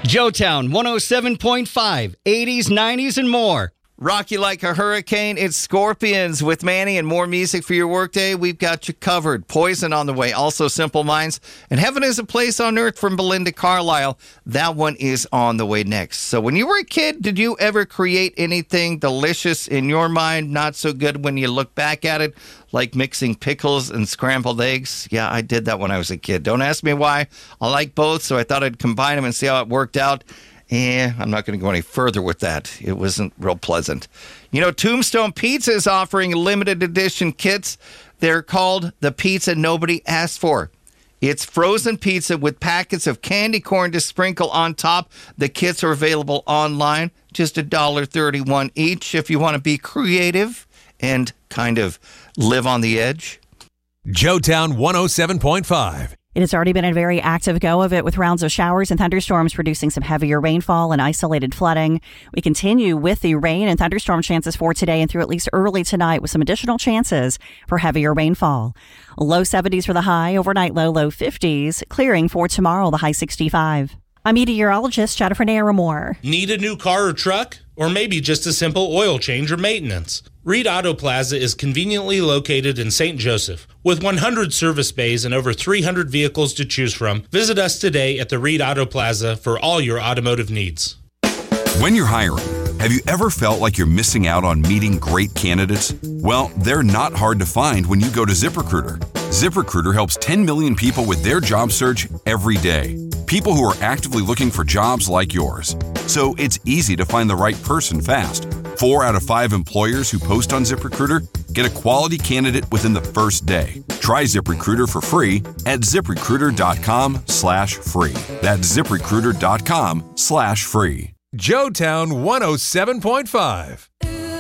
Joetown 107.5, 80s, 90s, and more. Rock you like a hurricane. It's Scorpions with Manny and more music for your workday. We've got you covered. Poison on the way. Also Simple Minds. And Heaven is a Place on Earth from Belinda Carlisle. That one is on the way next. So when you were a kid, did you ever create anything delicious in your mind? Not so good when you look back at it, like mixing pickles and scrambled eggs? Yeah, I did that when I was a kid. Don't ask me why. I like both, so I thought I'd combine them and see how it worked out. I'm not going to go any further with that. It wasn't real pleasant. You know, Tombstone Pizza is offering limited edition kits. They're called the pizza nobody asked for. It's frozen pizza with packets of candy corn to sprinkle on top. The kits are available online, just $1.31 each if you want to be creative and kind of live on the edge. Joetown 107.5. It has already been a very active go of it with rounds of showers and thunderstorms producing some heavier rainfall and isolated flooding. We continue with the rain and thunderstorm chances for today and through at least early tonight with some additional chances for heavier rainfall. Low 70s for the high, overnight low 50s, clearing for tomorrow, the high 65. I'm meteorologist Jennifer Naramore. Need a new car or truck? Or maybe just a simple oil change or maintenance? Reed Auto Plaza is conveniently located in St. Joseph. With 100 service bays and over 300 vehicles to choose from, visit us today at the Reed Auto Plaza for all your automotive needs. When you're hiring, have you ever felt like you're missing out on meeting great candidates? Well, they're not hard to find when you go to ZipRecruiter. ZipRecruiter helps 10 million people with their job search every day. People who are actively looking for jobs like yours. So it's easy to find the right person fast. 4 out of 5 employers who post on ZipRecruiter get a quality candidate within the first day. Try ZipRecruiter for free at ZipRecruiter.com/free. That's ZipRecruiter.com/free. Joetown 107.5.